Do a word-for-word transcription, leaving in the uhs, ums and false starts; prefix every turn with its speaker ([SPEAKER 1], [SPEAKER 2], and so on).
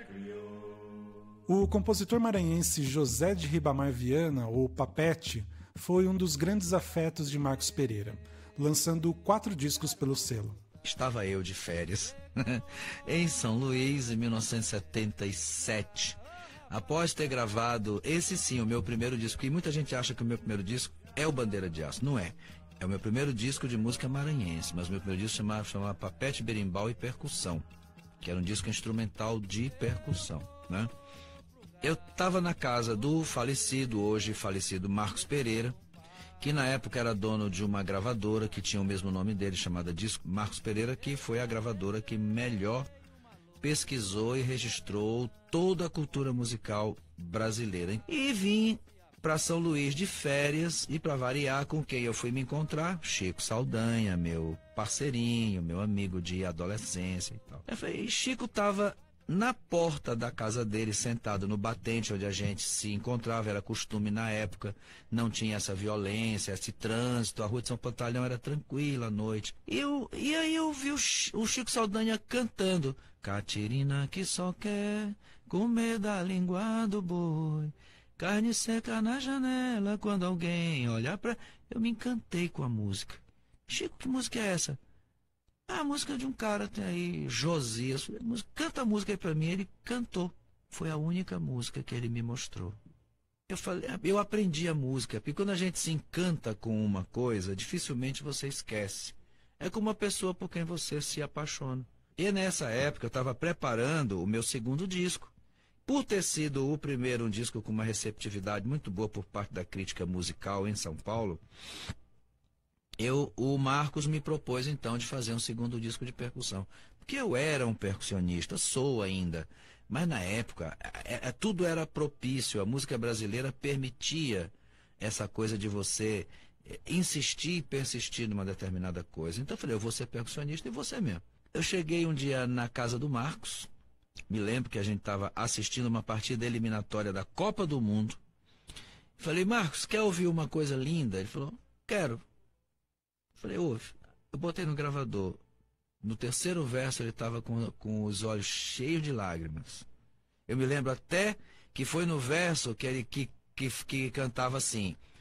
[SPEAKER 1] O compositor maranhense José de Ribamar Viana, ou Papete, foi um dos grandes afetos de Marcos Pereira, lançando quatro discos pelo selo.
[SPEAKER 2] Estava eu de férias em São Luís em mil novecentos e setenta e sete, após ter gravado esse sim, o meu primeiro disco, e muita gente acha que o meu primeiro disco é o Bandeira de Aço. Não é. É o meu primeiro disco de música maranhense, mas o meu primeiro disco chamava, chamava Papete, Berimbau e Percussão, que era um disco instrumental de percussão, né? Eu estava na casa do falecido, hoje falecido Marcos Pereira, que na época era dono de uma gravadora que tinha o mesmo nome dele, chamada Disco Marcos Pereira, que foi a gravadora que melhor pesquisou e registrou toda a cultura musical brasileira. E vim para São Luís de férias e, para variar, com quem eu fui me encontrar? Chico Saldanha, meu parceirinho, meu amigo de adolescência e tal. Eu falei, Chico estava na porta da casa dele, sentado no batente onde a gente se encontrava. Era costume na época, não tinha essa violência, esse trânsito, a rua de São Pantalhão era tranquila à noite. E, eu, e aí eu vi o, o Chico Saldanha cantando: Catirina que só quer comer da língua do boi, carne seca na janela quando alguém olhar pra... Eu me encantei com a música. Chico, que música é essa? Ah, a música de um cara, tem aí, Josias. Canta a música aí pra mim. Ele cantou. Foi a única música que ele me mostrou. Eu falei, eu aprendi a música, porque quando a gente se encanta com uma coisa, dificilmente você esquece. É como uma pessoa por quem você se apaixona. E nessa época eu estava preparando o meu segundo disco. Por ter sido o primeiro um disco com uma receptividade muito boa por parte da crítica musical em São Paulo, eu, o Marcos me propôs então de fazer um segundo disco de percussão. Porque eu era um percussionista, sou ainda, mas na época é, é, tudo era propício, a música brasileira permitia essa coisa de você insistir e persistir numa determinada coisa. Então eu falei, eu vou ser percussionista e você mesmo. Eu cheguei um dia na casa do Marcos, me lembro que a gente estava assistindo uma partida eliminatória da Copa do Mundo. Falei, Marcos, quer ouvir uma coisa linda? Ele falou, quero. Falei, ouve. Eu botei no gravador. No terceiro verso ele estava com, com os olhos cheios de lágrimas. Eu me lembro até que foi no verso que ele que, que, que cantava assim: